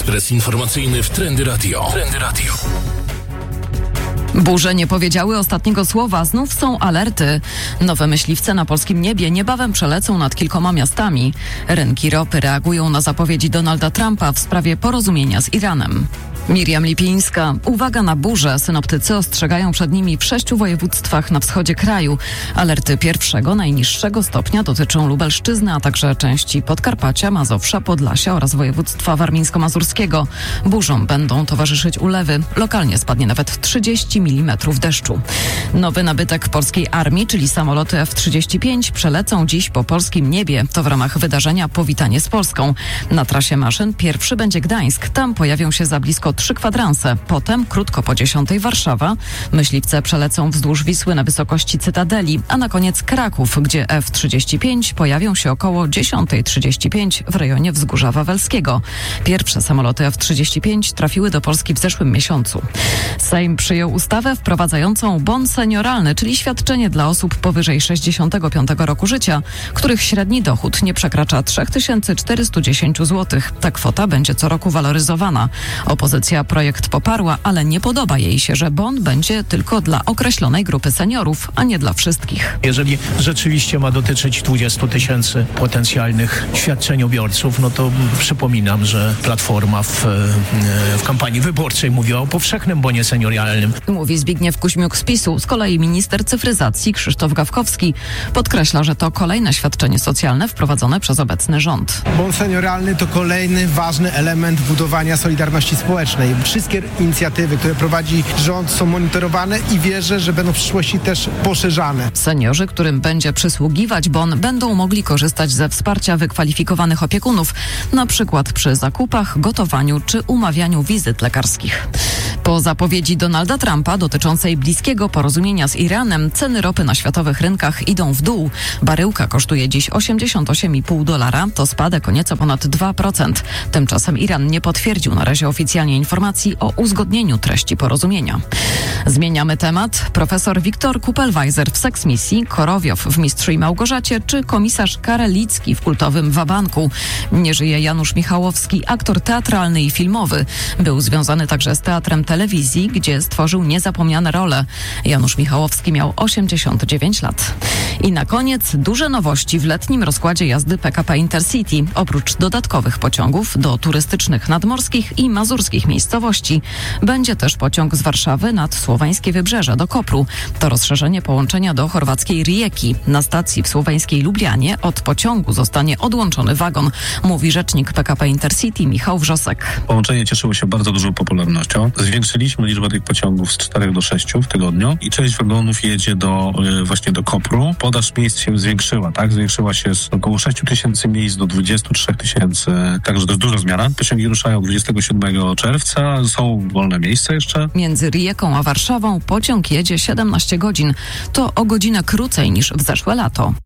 Ekspres informacyjny w Trendy Radio. Burze nie powiedziały ostatniego słowa, znów są alerty. Nowe myśliwce na polskim niebie niebawem przelecą nad kilkoma miastami. Rynki ropy reagują na zapowiedzi Donalda Trumpa w sprawie porozumienia z Iranem. Miriam Lipińska. Uwaga na burze. Synoptycy ostrzegają przed nimi w 6 województwach na wschodzie kraju. Alerty pierwszego, najniższego stopnia dotyczą Lubelszczyzny, a także części Podkarpacia, Mazowsza, Podlasia oraz województwa warmińsko-mazurskiego. Burzom będą towarzyszyć ulewy. Lokalnie spadnie nawet 30 mm deszczu. Nowy nabytek polskiej armii, czyli samoloty F-35, przelecą dziś po polskim niebie. To w ramach wydarzenia Powitanie z Polską. Na trasie maszyn pierwszy będzie Gdańsk. Tam pojawią się za blisko 3 kwadranse. Potem, krótko po 10, Warszawa. Myśliwce przelecą wzdłuż Wisły na wysokości Cytadeli, a na koniec Kraków, gdzie F-35 pojawią się około 10:35 w rejonie Wzgórza Wawelskiego. Pierwsze samoloty F-35 trafiły do Polski w zeszłym miesiącu. Sejm przyjął ustawę wprowadzającą bon senioralny, czyli świadczenie dla osób powyżej 65 roku życia, których średni dochód nie przekracza 3410 zł. Ta kwota będzie co roku waloryzowana. Opozycja projekt poparła, ale nie podoba jej się, że bon będzie tylko dla określonej grupy seniorów, a nie dla wszystkich. Jeżeli rzeczywiście ma dotyczyć 20 000 potencjalnych świadczeniobiorców, no to przypominam, że Platforma w kampanii wyborczej mówiła o powszechnym bonie senioralnym. Mówi Zbigniew Kuźmiuk z PiS-u. Z kolei minister cyfryzacji Krzysztof Gawkowski podkreśla, że to kolejne świadczenie socjalne wprowadzone przez obecny rząd. Bon senioralny to kolejny ważny element budowania solidarności społecznej. Wszystkie inicjatywy, które prowadzi rząd, są monitorowane i wierzę, że będą w przyszłości też poszerzane. Seniorzy, którym będzie przysługiwać bon, będą mogli korzystać ze wsparcia wykwalifikowanych opiekunów, na przykład przy zakupach, gotowaniu czy umawianiu wizyt lekarskich. Po zapowiedzi Donalda Trumpa dotyczącej bliskiego porozumienia z Iranem, ceny ropy na światowych rynkach idą w dół. Baryłka kosztuje dziś $88,5. To spadek o nieco ponad 2%. Tymczasem Iran nie potwierdził na razie oficjalnie informacji o uzgodnieniu treści porozumienia. Zmieniamy temat. Profesor Wiktor Kupelweiser w Seksmisji, Korowiow w Mistrzu i Małgorzacie czy komisarz Karelicki w kultowym Wabanku. Nie żyje Janusz Michałowski, aktor teatralny i filmowy. Był związany także z teatrem telewizji, gdzie stworzył niezapomniane role. Janusz Michałowski miał 89 lat. I na koniec duże nowości w letnim rozkładzie jazdy PKP Intercity. Oprócz dodatkowych pociągów do turystycznych nadmorskich i mazurskich miejscowości będzie też pociąg z Warszawy nad słoweńskie wybrzeże do Kopru. To rozszerzenie połączenia do chorwackiej Rijeki. Na stacji w słoweńskiej Lublianie od pociągu zostanie odłączony wagon, mówi rzecznik PKP Intercity Michał Wrzosek. Połączenie cieszyło się bardzo dużą popularnością. Zwiększyliśmy liczbę tych pociągów z 4 do 6 w tygodniu i część wagonów jedzie właśnie do Kopru. Podaż miejsc się zwiększyła, tak? Zwiększyła się z około 6 000 miejsc do 23 000, także to jest duża zmiana. Pociągi ruszają 27 czerwca, są wolne miejsca jeszcze. Między Rijeką a Warszawą pociąg jedzie 17 godzin. To o godzinę krócej niż w zeszłe lato.